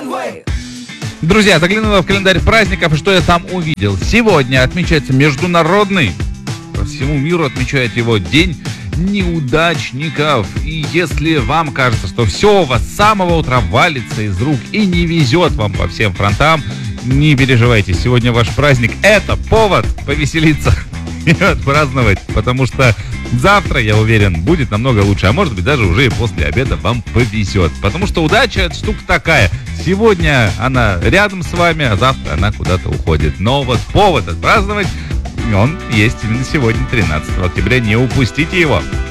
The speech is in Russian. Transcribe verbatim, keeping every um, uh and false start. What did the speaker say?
Друзья, заглянула в календарь праздников, и что я там увидел? Сегодня отмечается международный, по всему миру отмечает его День неудачников. И если вам кажется, что все у вас с самого утра валится из рук и не везет вам по всем фронтам, не переживайте, сегодня ваш праздник. Это повод повеселиться и отпраздновать, потому что завтра, я уверен, будет намного лучше. А может быть, даже уже и после обеда вам повезет. Потому что удача — это штука такая. Сегодня она рядом с вами, а завтра она куда-то уходит. Но вот повод отпраздновать, он есть именно сегодня, тринадцатого октября. Не упустите его.